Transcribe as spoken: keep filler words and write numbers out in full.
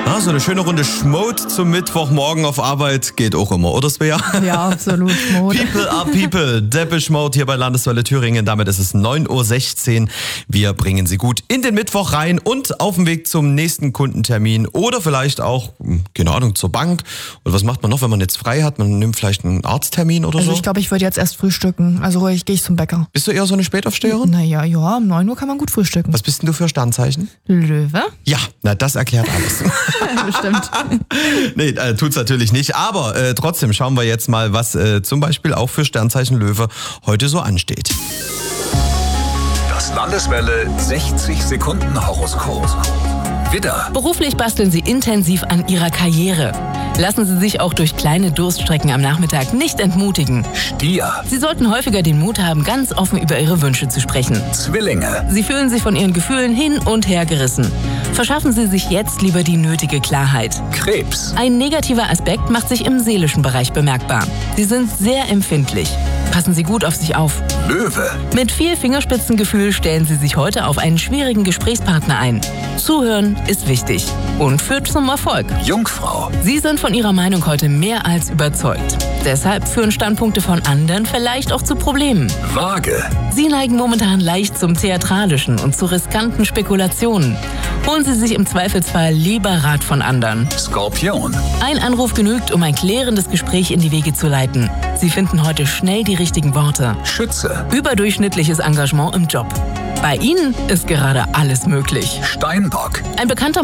Ah, so eine schöne Runde Schmode zum Mittwochmorgen auf Arbeit geht auch immer, oder Svea? Ja, absolut. Schmode. People are people. Depeche Mode hier bei Landeswelle Thüringen. Damit ist es neun Uhr sechzehn. Wir bringen Sie gut in den Mittwoch rein und auf dem Weg zum nächsten Kundentermin oder vielleicht auch, keine Ahnung, zur Bank. Oder was macht man noch, wenn man jetzt frei hat? Man nimmt vielleicht einen Arzttermin oder Also so? ich glaube, ich würde jetzt erst frühstücken. Also ruhig gehe ich zum Bäcker. Bist du eher so eine Spätaufsteherin? Naja, ja, um neun Uhr kann man gut frühstücken. Was bist denn du für Sternzeichen? Löwe? Ja, na das erklärt alles. Bestimmt. Nee, äh, tut's natürlich nicht. Aber äh, trotzdem schauen wir jetzt mal, was äh, zum Beispiel auch für Sternzeichen Löwe heute so ansteht. Das Landeswelle sechzig Sekunden Horoskop. Widder, Beruflich basteln Sie intensiv an Ihrer Karriere. Lassen Sie sich auch durch kleine Durststrecken am Nachmittag nicht entmutigen. Stier, Sie sollten häufiger den Mut haben, ganz offen über Ihre Wünsche zu sprechen. Zwillinge, Sie fühlen sich von Ihren Gefühlen hin und her gerissen. Verschaffen Sie sich jetzt lieber die nötige Klarheit. Krebs, Ein negativer Aspekt macht sich im seelischen Bereich bemerkbar. Sie sind sehr empfindlich. Passen Sie gut auf sich auf. Löwe, Mit viel Fingerspitzengefühl stellen Sie sich heute auf einen schwierigen Gesprächspartner ein. Zuhören ist wichtig und führt zum Erfolg. Jungfrau, Sie sind von Ihrer Meinung heute mehr als überzeugt. Deshalb führen Standpunkte von anderen vielleicht auch zu Problemen. Waage, Sie neigen momentan leicht zum Theatralischen und zu riskanten Spekulationen. Holen Sie sich im Zweifelsfall lieber Rat von anderen. Skorpion, Ein Anruf genügt, um ein klärendes Gespräch in die Wege zu leiten. Sie finden heute schnell die richtigen Worte. Schütze, Überdurchschnittliches Engagement im Job. Bei Ihnen ist gerade alles möglich. Steinbock. Ein bekannter